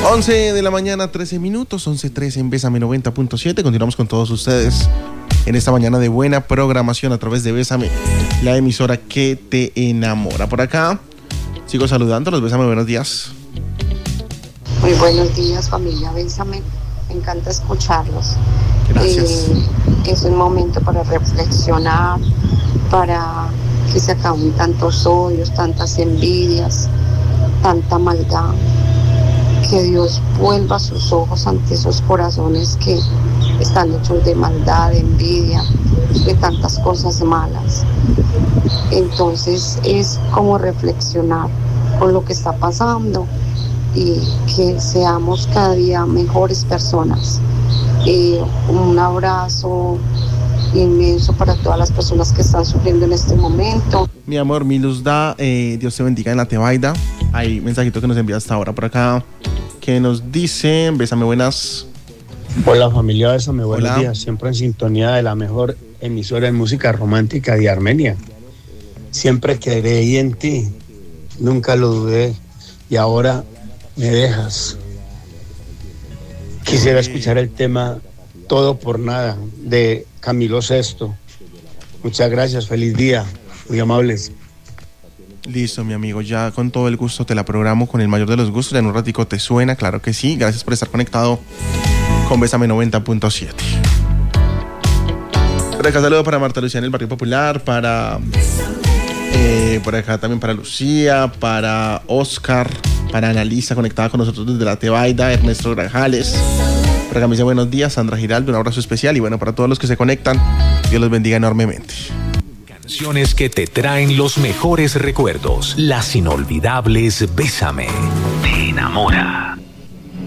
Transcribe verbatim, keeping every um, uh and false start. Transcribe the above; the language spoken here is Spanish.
once de la mañana, trece minutos, once trece en Bésame noventa punto siete. Continuamos con todos ustedes en esta mañana de buena programación a través de Bésame, la emisora que te enamora. Por acá sigo saludándolos. Bésame, buenos días. Muy buenos días, familia Bésame. Me encanta escucharlos. Gracias. Eh, es un momento para reflexionar, para que se acaben tantos odios, tantas envidias, tanta maldad. Que Dios vuelva sus ojos ante esos corazones que están hechos de maldad, de envidia, de tantas cosas malas. Entonces es como reflexionar con lo que está pasando y que seamos cada día mejores personas. Eh, un abrazo inmenso para todas las personas que están sufriendo en este momento. Mi amor, mi luz da, eh, Dios te bendiga en la Tebaida. Hay mensajito que nos envía hasta ahora por acá, que nos dice, Bésame, buenas. Hola familia Bésame, buenos Hola. días, siempre en sintonía de la mejor emisora de música romántica de Armenia. Siempre creí en ti, nunca lo dudé y ahora me dejas. Quisiera escuchar el tema Todo por Nada de Camilo Sesto. Muchas gracias, feliz día, muy amables. Listo, mi amigo, ya con todo el gusto te la programo con el mayor de los gustos. Ya en un ratico te suena, claro que sí. Gracias por estar conectado con Bésame noventa punto siete. Por acá saludo para Marta Lucía en el Barrio Popular, para eh, por acá también para Lucía, para Oscar, para Analisa conectada con nosotros desde la Tebaida, Ernesto Grajales. Por acá me dice buenos días, Sandra Giraldo, un abrazo especial. Y bueno, para todos los que se conectan, Dios los bendiga enormemente. Canciones que te traen los mejores recuerdos. Las inolvidables Bésame. Te enamora.